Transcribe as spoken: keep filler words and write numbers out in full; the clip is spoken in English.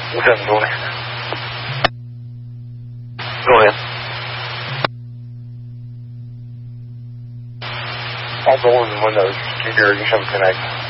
seven twenty. Go ahead. All doors and windows, security should connect.